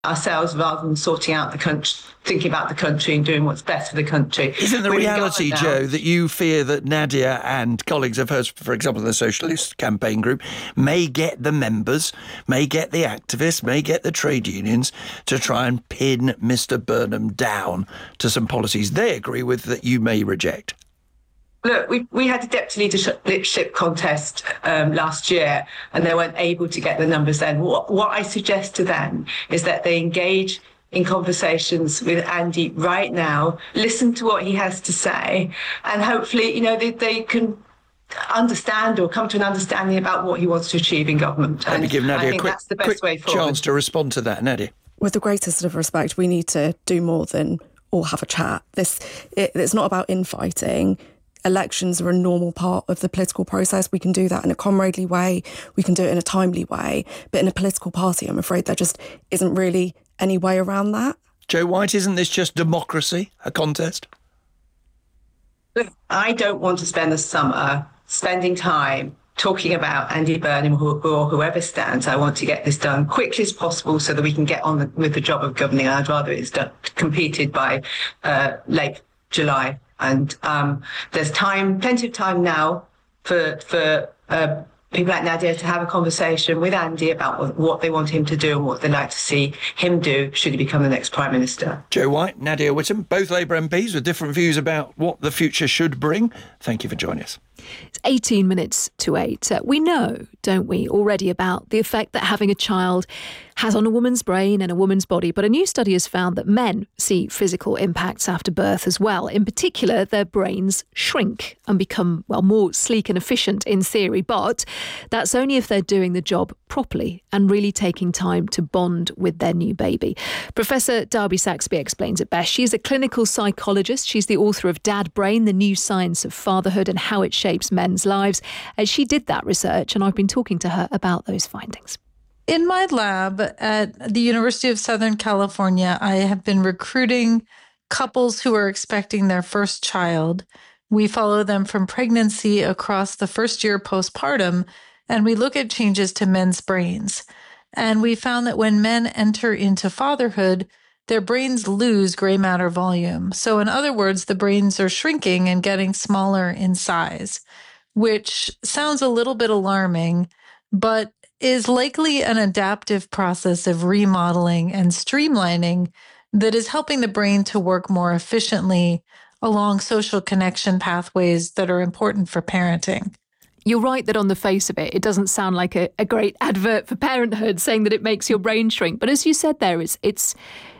ourselves rather than sorting out the country, thinking about the country and doing what's best for the country. Isn't the reality, Jo, that you fear that Nadia and colleagues of hers, for example, the Socialist Campaign Group, may get the members, may get the activists, may get the trade unions to try and pin Mr Burnham down to some policies they agree with that you may reject? Look, we had a deputy leadership contest last year, and they weren't able to get the numbers then. What I suggest to them is that they engage in conversations with Andy right now, listen to what he has to say, and hopefully, they can understand or come to an understanding about what he wants to achieve in government. Let me give Nadia that's the best way forward. Chance to respond to that, Nadia. With the greatest of respect, we need to do more than all have a chat. It's not about infighting. Elections are a normal part of the political process. We can do that in a comradely way. We can do it in a timely way. But in a political party, I'm afraid there just isn't really any way around that. Jo White, isn't this just democracy, a contest? I don't want to spend the summer spending time talking about Andy Burnham or whoever stands. I want to get this done quickly as possible so that we can get on with the job of governing. I'd rather it's completed by late July. And there's plenty of time now for people like Nadia to have a conversation with Andy about what they want him to do and what they'd like to see him do should he become the next Prime Minister. Jo White, Nadia Whittome, both Labour MPs with different views about what the future should bring. Thank you for joining us. It's 18 minutes to 8. We know, don't we, already about the effect that having a child has on a woman's brain and a woman's body. But a new study has found that men see physical impacts after birth as well. In particular, their brains shrink and become, more sleek and efficient in theory. But that's only if they're doing the job properly and really taking time to bond with their new baby. Professor Darby Saxby explains it best. She's a clinical psychologist. She's the author of Dad Brain, The New Science of Fatherhood and How It Shapes Men's Lives. She did that research, and I've been talking to her about those findings. In my lab at the University of Southern California, I have been recruiting couples who are expecting their first child. We follow them from pregnancy across the first year postpartum, and we look at changes to men's brains. And we found that when men enter into fatherhood, their brains lose gray matter volume. So in other words, the brains are shrinking and getting smaller in size, which sounds a little bit alarming, but is likely an adaptive process of remodeling and streamlining that is helping the brain to work more efficiently along social connection pathways that are important for parenting. You're right that on the face of it, it doesn't sound like a great advert for parenthood saying that it makes your brain shrink. But as you said there, it's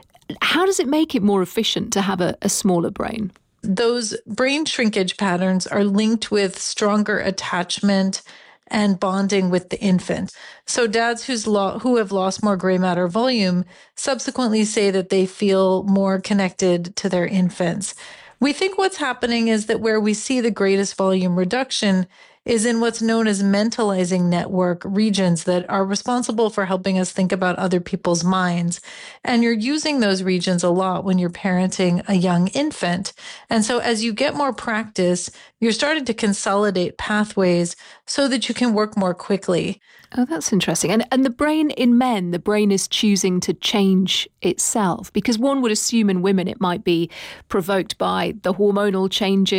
how does it make it more efficient to have a smaller brain? Those brain shrinkage patterns are linked with stronger attachment and bonding with the infant. So dads who have lost more gray matter volume subsequently say that they feel more connected to their infants. We think what's happening is that where we see the greatest volume reduction is in what's known as mentalizing network regions that are responsible for helping us think about other people's minds. And you're using those regions a lot when you're parenting a young infant. And so as you get more practice, you're starting to consolidate pathways so that you can work more quickly. Oh, that's interesting. And the brain in men, the brain is choosing to change itself, because one would assume in women it might be provoked by the hormonal changes